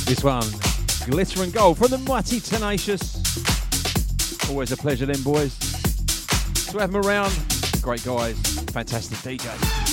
This one, Glitter and Gold from the Mighty Tenacious. Always a pleasure then, boys. To have them around, great guys, fantastic DJs.